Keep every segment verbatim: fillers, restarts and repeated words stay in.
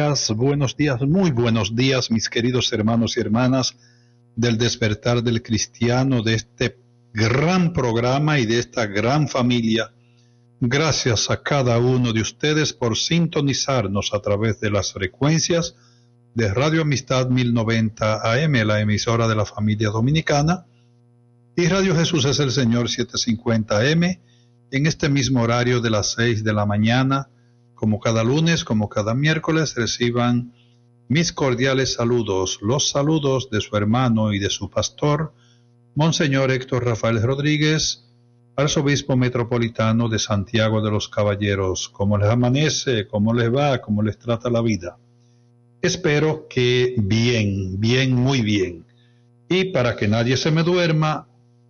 días, buenos días, muy buenos días, mis queridos hermanos y hermanas del Despertar del Cristiano, de este gran programa y de esta gran familia. Gracias a cada uno de ustedes por sintonizarnos a través de las frecuencias de Radio Amistad mil noventa A M, la emisora de la familia dominicana, y Radio Jesús es el Señor setecientos cincuenta A M, en este mismo horario de las seis de la mañana, como cada lunes, como cada miércoles. Reciban mis cordiales saludos, los saludos de su hermano y de su pastor, Monseñor Héctor Rafael Rodríguez, arzobispo metropolitano de Santiago de los Caballeros. ¿Cómo les amanece? ¿Cómo les va? ¿Cómo les trata la vida? Espero que bien, bien, muy bien. Y para que nadie se me duerma,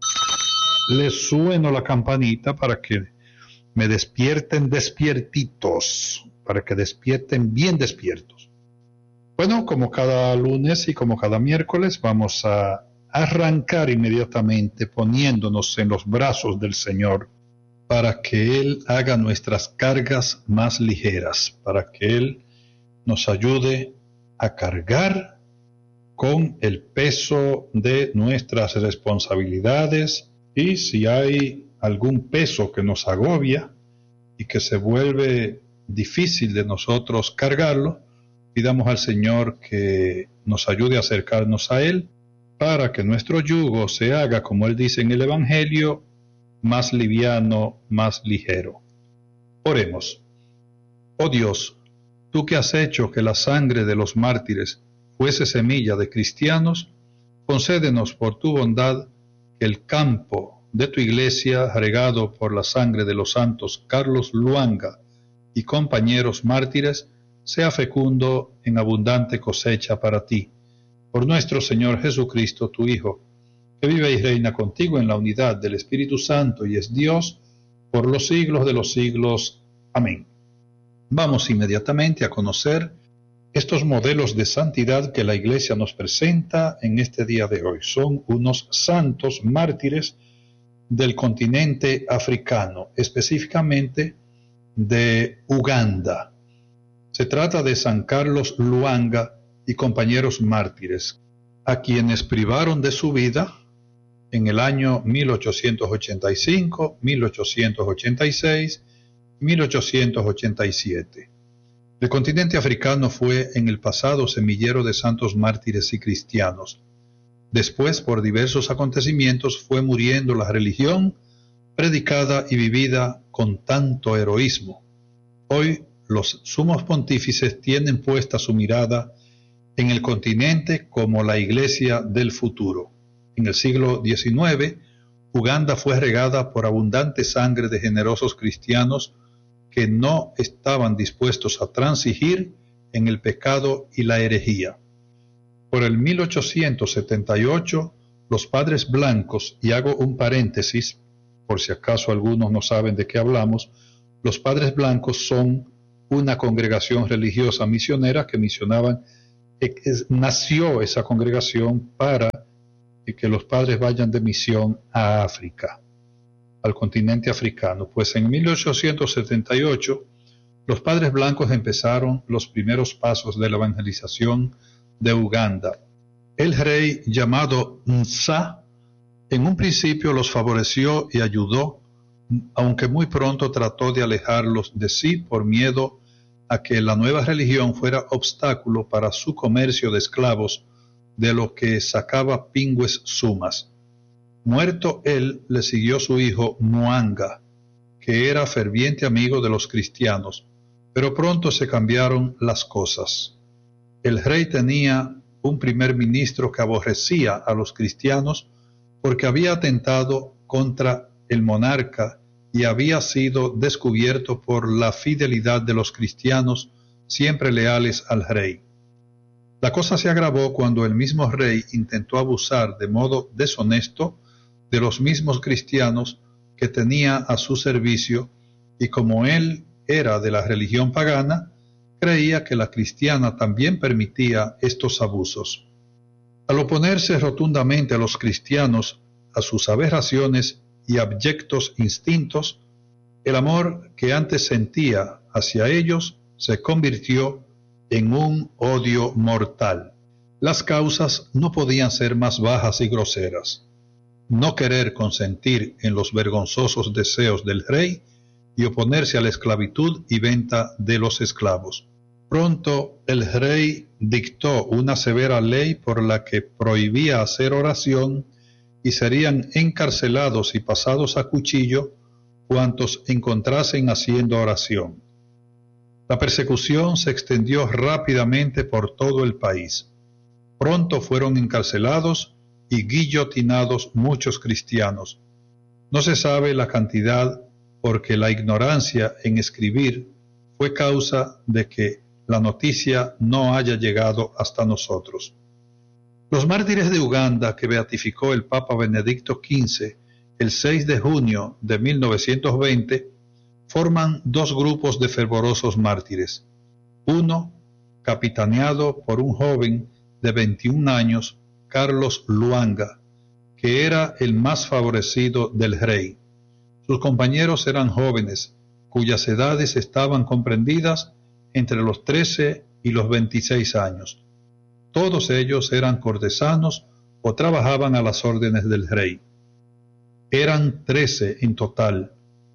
les sueno la campanita para que me despierten despiertitos, para que despierten bien despiertos. Bueno, como cada lunes y como cada miércoles, vamos a arrancar inmediatamente poniéndonos en los brazos del Señor para que Él haga nuestras cargas más ligeras, para que Él nos ayude a cargar con el peso de nuestras responsabilidades, y si hay algún peso que nos agobia y que se vuelve difícil de nosotros cargarlo, pidamos al Señor que nos ayude a acercarnos a Él para que nuestro yugo se haga, como Él dice en el Evangelio, más liviano, más ligero. Oremos. Oh Dios, tú que has hecho que la sangre de los mártires fuese semilla de cristianos, concédenos por tu bondad que el campo de tu iglesia, regado por la sangre de los santos Carlos Luanga y compañeros mártires, sea fecundo en abundante cosecha para ti. Por nuestro Señor Jesucristo, tu Hijo, que vive y reina contigo en la unidad del Espíritu Santo y es Dios por los siglos de los siglos. Amén. Vamos inmediatamente a conocer estos modelos de santidad que la Iglesia nos presenta en este día de hoy. Son unos santos mártires del continente africano, específicamente de Uganda. Se trata de San Carlos Luanga y compañeros mártires, a quienes privaron de su vida en el año mil ochocientos ochenta y cinco, mil ochocientos ochenta y seis y mil ochocientos ochenta y siete. El continente africano fue en el pasado semillero de santos mártires y cristianos. Después, por diversos acontecimientos, fue muriendo la religión predicada y vivida con tanto heroísmo. Hoy, los sumos pontífices tienen puesta su mirada en el continente como la iglesia del futuro. En el siglo diecinueve, Uganda fue regada por abundante sangre de generosos cristianos que no estaban dispuestos a transigir en el pecado y la herejía. Por el mil ochocientos setenta y ocho, los padres blancos, y hago un paréntesis, por si acaso algunos no saben de qué hablamos, los padres blancos son una congregación religiosa misionera que misionaban, eh, es, nació esa congregación para que los padres vayan de misión a África, al continente africano. Pues en mil ochocientos setenta y ocho, los padres blancos empezaron los primeros pasos de la evangelización de Uganda. El rey llamado Nsa en un principio los favoreció y ayudó, aunque muy pronto trató de alejarlos de sí por miedo a que la nueva religión fuera obstáculo para su comercio de esclavos, de lo que sacaba pingües sumas. Muerto él, le siguió su hijo Mwanga, que era ferviente amigo de los cristianos, pero pronto se cambiaron las cosas. El rey tenía un primer ministro que aborrecía a los cristianos porque había atentado contra el monarca y había sido descubierto por la fidelidad de los cristianos siempre leales al rey. La cosa se agravó cuando el mismo rey intentó abusar de modo deshonesto de los mismos cristianos que tenía a su servicio, y como él era de la religión pagana, creía que la cristiana también permitía estos abusos. Al oponerse rotundamente a los cristianos, a sus aberraciones y abyectos instintos, el amor que antes sentía hacia ellos se convirtió en un odio mortal. Las causas no podían ser más bajas y groseras. No querer consentir en los vergonzosos deseos del rey y oponerse a la esclavitud y venta de los esclavos. Pronto el rey dictó una severa ley por la que prohibía hacer oración y serían encarcelados y pasados a cuchillo cuantos encontrasen haciendo oración. La persecución se extendió rápidamente por todo el país. Pronto fueron encarcelados y guillotinados muchos cristianos. No se sabe la cantidad porque la ignorancia en escribir fue causa de que la noticia no haya llegado hasta nosotros. Los mártires de Uganda que beatificó el Papa Benedicto quince el seis de junio de mil novecientos veinte forman dos grupos de fervorosos mártires. Uno, capitaneado por un joven de veintiún años, Carlos Lwanga, que era el más favorecido del rey. Sus compañeros eran jóvenes, cuyas edades estaban comprendidas entre los trece y los veintiséis años. Todos ellos eran cortesanos o trabajaban a las órdenes del rey. Eran trece en total.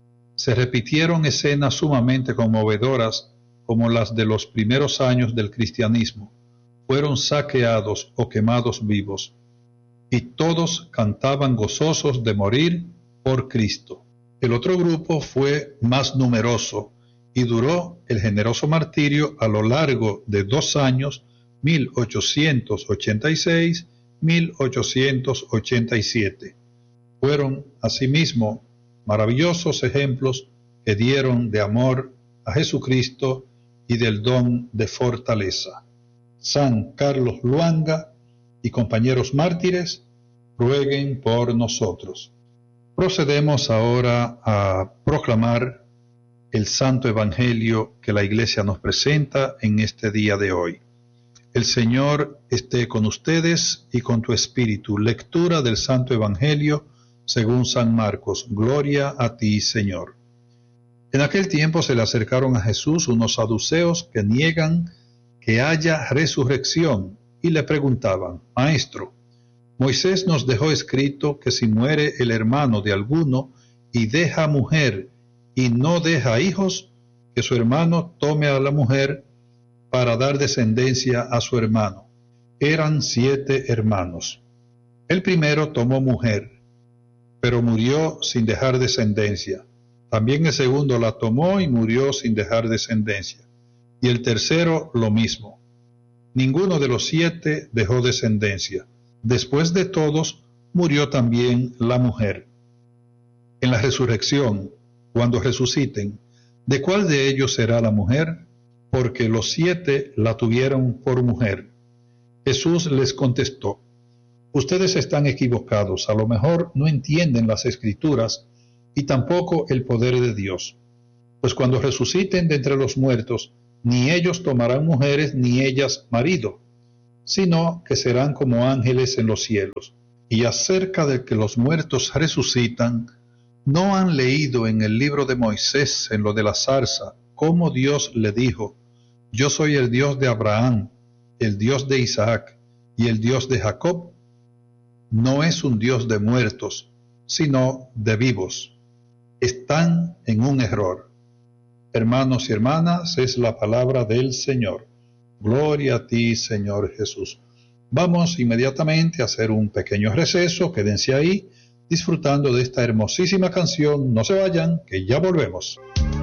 Se repitieron escenas sumamente conmovedoras como las de los primeros años del cristianismo. Fueron saqueados o quemados vivos, y todos cantaban gozosos de morir por Cristo. El otro grupo fue más numeroso y duró el generoso martirio a lo largo de dos años, mil ochocientos ochenta y seis a mil ochocientos ochenta y siete. Fueron, asimismo, maravillosos ejemplos que dieron de amor a Jesucristo y del don de fortaleza. San Carlos Lwanga y compañeros mártires, rueguen por nosotros. Procedemos ahora a proclamar el Santo Evangelio que la Iglesia nos presenta en este día de hoy. El Señor esté con ustedes y con tu espíritu. Lectura del Santo Evangelio según San Marcos. Gloria a ti, Señor. En aquel tiempo se le acercaron a Jesús unos saduceos que niegan que haya resurrección y le preguntaban: Maestro, Moisés nos dejó escrito que si muere el hermano de alguno y deja mujer y no deja hijos, que su hermano tome a la mujer para dar descendencia a su hermano. Eran siete hermanos. El primero tomó mujer, pero murió sin dejar descendencia. También el segundo la tomó y murió sin dejar descendencia. Y el tercero lo mismo. Ninguno de los siete dejó descendencia. Después de todos, murió también la mujer. En la resurrección, cuando resuciten, ¿de cuál de ellos será la mujer? Porque los siete la tuvieron por mujer. Jesús les contestó: Ustedes están equivocados, a lo mejor no entienden las Escrituras y tampoco el poder de Dios. Pues cuando resuciten de entre los muertos, ni ellos tomarán mujeres ni ellas marido, sino que serán como ángeles en los cielos. Y acerca de que los muertos resucitan, ¿no han leído en el libro de Moisés, en lo de la zarza, cómo Dios le dijo: Yo soy el Dios de Abraham, el Dios de Isaac y el Dios de Jacob? No es un Dios de muertos, sino de vivos. Están en un error. Hermanos y hermanas, es la palabra del Señor. Gloria a ti, Señor Jesús. Vamos inmediatamente a hacer un pequeño receso. Quédense ahí, disfrutando de esta hermosísima canción. No se vayan, que ya volvemos.